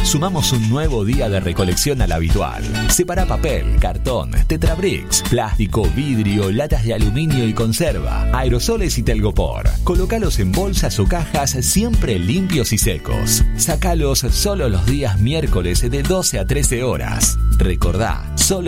Sumamos un nuevo día de recolección al habitual. Separa papel, cartón, tetrabricks, plástico, vidrio, latas de aluminio y conserva, aerosoles y telgopor. Colocalos en bolsas o cajas siempre limpios y secos. Sacalos solo los días miércoles de 12 a 13 horas. Recordá, solo